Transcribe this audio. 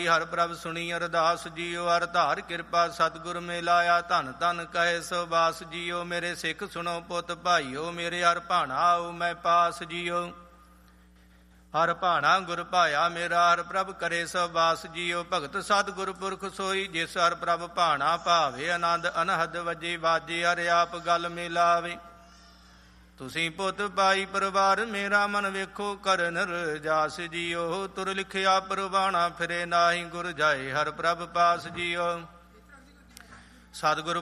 ਹਰ ਪ੍ਰਭ ਸੁਣੀ ਅਰਦਾਸ ਜੀਓ। ਹਰ ਧਾਰ ਕਿਰਪਾ ਸਤਿਗੁਰ ਮਿਲਾਇਆ। ਧੰਨ ਧੰਨ ਕਹੇ ਸੋ ਬਾਸ ਜੀਓ। ਮੇਰੇ ਸਿੱਖ ਸੁਣੋ ਪੁੱਤ ਭਾਈਓ। ਮੇਰੇ ਹਰ ਭਾਣਾ ਆਓ ਮੈਂ ਪਾਸ ਜੀਓ। ਹਰ ਭਾਣਾ ਗੁਰ ਭਾਇਆ ਮੇਰਾ। ਹਰ ਪ੍ਰਭ ਕਰੇ ਸੋ ਬਾਸ ਜੀਓ। ਭਗਤ ਸਤਿਗੁਰ ਪੁਰਖ ਸੋਈ ਜਿਸ ਹਰ ਪ੍ਰਭ ਭਾਣਾ ਭਾਵੇ। ਆਨੰਦ ਅਨਹਦ ਵਜੇ ਵਾਜੇ ਹਰ ਆਪ ਗੱਲ ਮਿਲਾਵੇ। ਤੁਸੀਂ ਪੁੱਤ ਭਾਈ ਪਰਿਵਾਰ ਮੇਰਾ ਮਨ ਵੇਖੋ ਕਰਨ ਰਜਾਸ ਜੀਓ। ਤੁਰ ਲਿਖਿਆ ਪਰਵਾਣਾ ਫਿਰੇ ਨਾਹੀ ਗੁਰ ਜਾਏ ਹਰ ਪ੍ਰਭ ਪਾਸ ਜੀਓ। ਸਤਿਗੁਰ